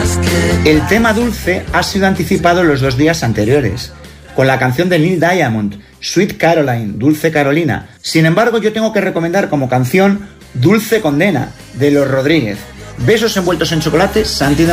El tema Dulce ha sido anticipado los 2 días anteriores, con la canción de Neil Diamond, Sweet Caroline, Dulce Carolina. Sin embargo, yo tengo que recomendar como canción Dulce Condena, de Los Rodríguez. Besos envueltos en chocolate, Santi de